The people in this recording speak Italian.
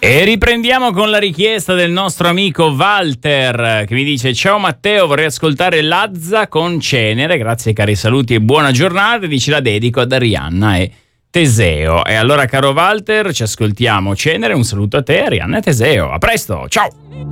E riprendiamo con la richiesta del nostro amico Walter, che mi dice: ciao Matteo, vorrei ascoltare Lazza con Cenere, grazie, cari saluti e buona giornata. Dice: la dedico ad Arianna e Teseo. E allora, caro Walter, ci ascoltiamo Cenere, un saluto a te, Arianna e Teseo. A presto, ciao!